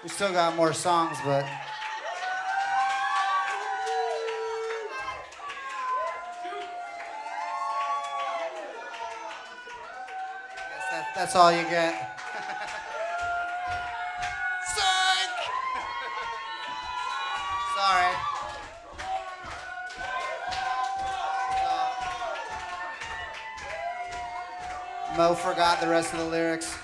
We still got more songs, but that's all you get. Psych! Sorry. Mo forgot the rest of the lyrics.